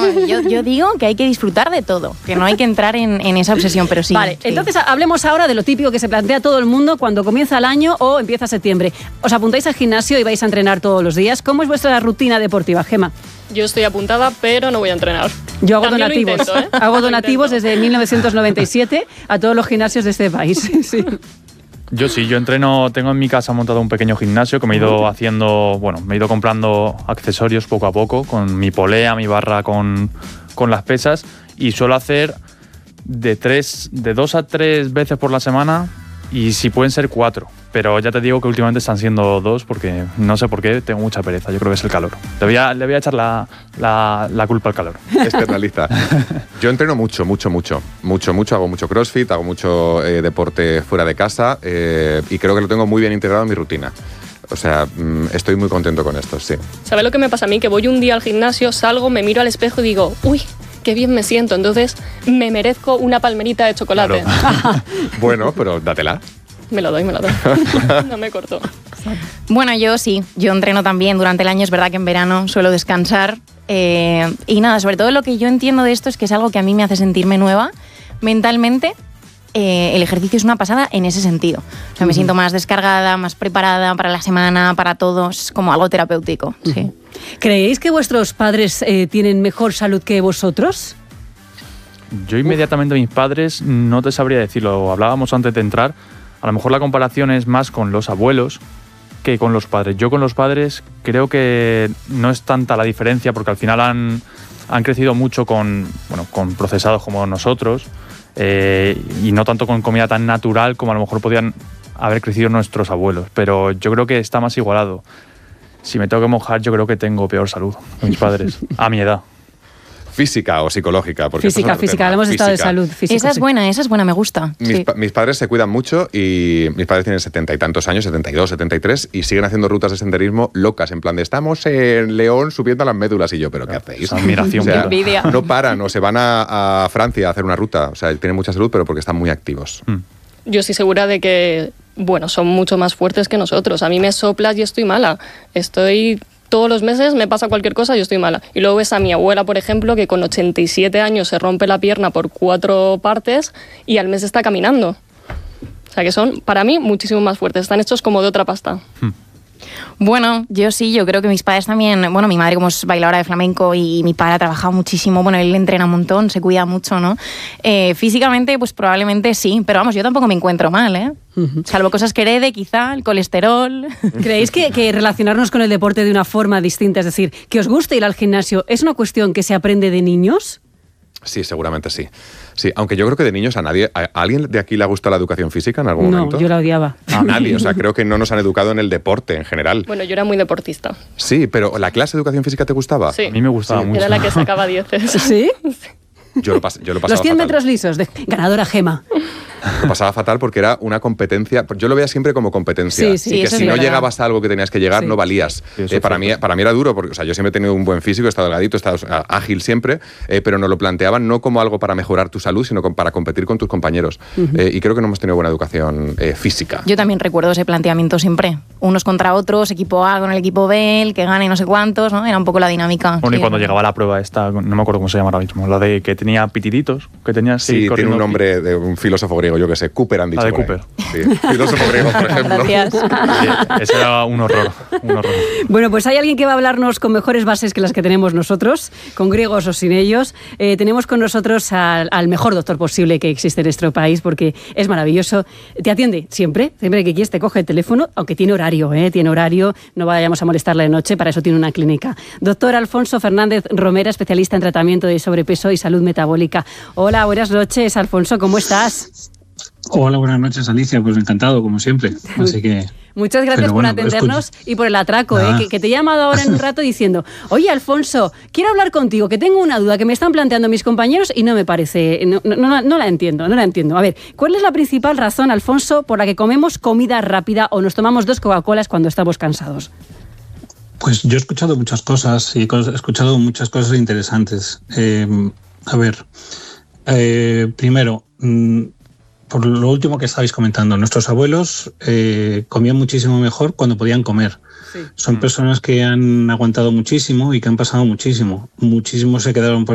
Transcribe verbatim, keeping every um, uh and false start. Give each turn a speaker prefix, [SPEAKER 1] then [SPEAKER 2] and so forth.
[SPEAKER 1] no, yo, yo digo que hay que disfrutar de todo, que no hay que entrar en, en esa obsesión, pero sí.
[SPEAKER 2] Vale,
[SPEAKER 1] sí.
[SPEAKER 2] entonces hablemos ahora de lo típico que se plantea todo el mundo cuando comienza el año o empieza septiembre. ¿Os apuntáis al gimnasio y vais a entrenar todos los días? ¿Cómo es vuestra rutina deportiva, Gemma?
[SPEAKER 3] Yo estoy apuntada, pero no voy a entrenar.
[SPEAKER 2] Yo hago
[SPEAKER 3] También
[SPEAKER 2] donativos.
[SPEAKER 3] Lo intento, ¿eh?
[SPEAKER 2] Hago
[SPEAKER 3] Lo
[SPEAKER 2] donativos
[SPEAKER 3] intento.
[SPEAKER 2] desde mil novecientos noventa y siete a todos los gimnasios de este país. Sí.
[SPEAKER 4] Yo sí, yo entreno, tengo en mi casa montado un pequeño gimnasio que me he ido haciendo, bueno, me he ido comprando accesorios poco a poco, con mi polea, mi barra con, con las pesas, y suelo hacer de tres, de dos a tres veces por la semana, y si pueden ser cuatro, pero ya te digo que últimamente están siendo dos porque no sé por qué, tengo mucha pereza, yo creo que es el calor. Le voy a, le voy a echar la, la, la culpa al calor.
[SPEAKER 5] Externalista. Yo entreno mucho, mucho, mucho, mucho, mucho, hago mucho crossfit, hago mucho eh, deporte fuera de casa eh, y creo que lo tengo muy bien integrado en mi rutina. O sea, mmm, estoy muy contento con esto, sí.
[SPEAKER 3] ¿Sabes lo que me pasa a mí? Que voy un día al gimnasio, salgo, me miro al espejo y digo, uy, qué bien me siento, entonces me merezco una palmerita de chocolate.
[SPEAKER 5] Claro. Bueno, pero dátela.
[SPEAKER 3] Me lo doy, me lo doy. No me corto.
[SPEAKER 1] Bueno, yo sí, yo entreno también durante el año, es verdad que en verano suelo descansar. Eh, y nada, sobre todo lo que yo entiendo de esto es que es algo que a mí me hace sentirme nueva mentalmente. Eh, el ejercicio es una pasada en ese sentido. O sea, me uh-huh. siento más descargada, más preparada para la semana, para todo. Es como algo terapéutico, uh-huh. sí.
[SPEAKER 2] ¿Creéis que vuestros padres eh, tienen mejor salud que vosotros?
[SPEAKER 4] Yo inmediatamente a mis padres no te sabría decirlo. Hablábamos antes de entrar. A lo mejor la comparación es más con los abuelos que con los padres. Yo con los padres creo que no es tanta la diferencia porque al final han, han crecido mucho con, bueno, con procesados como nosotros eh, y no tanto con comida tan natural como a lo mejor podían haber crecido nuestros abuelos. Pero yo creo que está más igualado. Si me tengo que mojar, yo creo que tengo peor salud que mis padres, a mi edad.
[SPEAKER 5] Física o psicológica. Porque
[SPEAKER 2] física, física, hablamos de estado de salud. Física,
[SPEAKER 1] esa es
[SPEAKER 2] sí.
[SPEAKER 1] buena, esa es buena, me gusta.
[SPEAKER 5] Mis,
[SPEAKER 1] sí.
[SPEAKER 5] pa- mis padres se cuidan mucho y mis padres tienen setenta y tantos años, setenta y dos, setenta y tres, y siguen haciendo rutas de senderismo locas, en plan de estamos en León subiendo a las médulas y yo, ¿pero qué hacéis?
[SPEAKER 4] Admiración.
[SPEAKER 5] O sea,
[SPEAKER 1] envidia.
[SPEAKER 5] no paran o se van a, a Francia a hacer una ruta. O sea, tienen mucha salud, pero porque están muy activos.
[SPEAKER 4] Mm.
[SPEAKER 3] Yo estoy segura de que, bueno, son mucho más fuertes que nosotros. A mí me soplas y estoy mala. Estoy... Todos los meses me pasa cualquier cosa y yo estoy mala. Y luego ves a mi abuela, por ejemplo, que con ochenta y siete años se rompe la pierna por cuatro partes y al mes está caminando. O sea que son, para mí, muchísimo más fuertes. Están hechos como de otra pasta.
[SPEAKER 4] Hmm.
[SPEAKER 1] Bueno, yo sí, yo creo que mis padres también, bueno, mi madre como es bailadora de flamenco y mi padre ha trabajado muchísimo, bueno, él entrena un montón, se cuida mucho, ¿no? Eh, físicamente, pues probablemente sí, pero vamos, yo tampoco me encuentro mal, ¿eh? Uh-huh. Salvo cosas que herede, quizá, el colesterol.
[SPEAKER 2] ¿Creéis que, que relacionarnos con el deporte de una forma distinta, es decir, que os guste ir al gimnasio, es una cuestión que se aprende de niños?
[SPEAKER 5] Sí, seguramente sí. Sí, aunque yo creo que de niños a nadie... ¿A alguien de aquí le ha gustado la educación física en algún
[SPEAKER 2] no,
[SPEAKER 5] momento?
[SPEAKER 2] No, yo la odiaba.
[SPEAKER 5] A nadie, o sea, creo que no nos han educado en el deporte en general.
[SPEAKER 3] Bueno, yo era muy deportista.
[SPEAKER 5] Sí, pero ¿la clase de educación física te gustaba?
[SPEAKER 3] Sí.
[SPEAKER 4] A mí me gustaba
[SPEAKER 5] Sí.
[SPEAKER 4] mucho.
[SPEAKER 3] Era la que sacaba dieces.
[SPEAKER 2] ¿Sí?
[SPEAKER 5] Yo lo, pas- yo lo pasaba
[SPEAKER 2] Los cien
[SPEAKER 5] fatal.
[SPEAKER 2] metros lisos, de ganadora Gemma.
[SPEAKER 5] Lo pasaba fatal porque era una competencia. Yo lo veía siempre como competencia.
[SPEAKER 2] Sí, sí,
[SPEAKER 5] y que
[SPEAKER 1] eso
[SPEAKER 5] si
[SPEAKER 1] es
[SPEAKER 5] no
[SPEAKER 1] verdad.
[SPEAKER 5] llegabas a algo que tenías que llegar,
[SPEAKER 2] Sí.
[SPEAKER 5] no valías.
[SPEAKER 4] Sí, eso
[SPEAKER 5] Eh, para,
[SPEAKER 4] es
[SPEAKER 5] mí,
[SPEAKER 4] cierto.
[SPEAKER 5] para mí era duro, porque o sea, yo siempre he tenido un buen físico, he estado delgadito, he estado ah, ágil siempre, eh, pero nos lo planteaban no como algo para mejorar tu salud, sino como para competir con tus compañeros. Uh-huh. Eh, y creo que no hemos tenido buena educación eh, física.
[SPEAKER 1] Yo también recuerdo ese planteamiento siempre. Unos contra otros, equipo A con el equipo B, el que gane no sé cuántos, ¿no? Era un poco la dinámica.
[SPEAKER 4] Bueno,
[SPEAKER 1] sí,
[SPEAKER 4] y cuando
[SPEAKER 1] ¿no?
[SPEAKER 4] llegaba la prueba esta, no me acuerdo cómo se llama ahora mismo, la de que tenía pitiditos, que tenía así
[SPEAKER 5] Sí, tiene
[SPEAKER 4] corriendo
[SPEAKER 5] un nombre de un filósofo griego, yo que sé, Cooper han dicho.
[SPEAKER 4] La de
[SPEAKER 5] por ahí.
[SPEAKER 4] Cooper.
[SPEAKER 5] Sí, filósofo griego, por ejemplo.
[SPEAKER 1] Gracias.
[SPEAKER 4] Sí, ese era un horror, un horror.
[SPEAKER 2] Bueno, pues hay alguien que va a hablarnos con mejores bases que las que tenemos nosotros, con griegos o sin ellos. Eh, tenemos con nosotros al, al mejor doctor posible que existe en nuestro país, porque es maravilloso. Te atiende siempre, siempre que quieres te coge el teléfono, aunque tiene horario, ¿eh? Tiene horario, no vayamos a molestarle de noche, para eso tiene una clínica. Doctor Alfonso Fernández Romera, especialista en tratamiento de sobrepeso y salud metabólica. Hola, buenas noches, Alfonso, ¿cómo estás?
[SPEAKER 6] Hola, buenas noches, Alicia. Pues encantado, como siempre. Así que...
[SPEAKER 2] Muchas gracias
[SPEAKER 6] bueno,
[SPEAKER 2] por atendernos
[SPEAKER 6] escucha.
[SPEAKER 2] y por el atraco,
[SPEAKER 6] Ah.
[SPEAKER 2] ¿eh? que, que te he llamado ahora en un rato diciendo, oye, Alfonso, quiero hablar contigo, que tengo una duda que me están planteando mis compañeros y no me parece, no, no, no, no la entiendo, no la entiendo. A ver, ¿cuál es la principal razón, Alfonso, por la que comemos comida rápida o nos tomamos dos Coca-Colas cuando estamos cansados?
[SPEAKER 6] Pues yo he escuchado muchas cosas y he escuchado muchas cosas interesantes. Eh, a ver, eh, primero, mmm, por lo último que estabais comentando, nuestros abuelos eh, comían muchísimo mejor cuando podían comer. Sí. Son personas que han aguantado muchísimo y que han pasado muchísimo. Muchísimos se quedaron por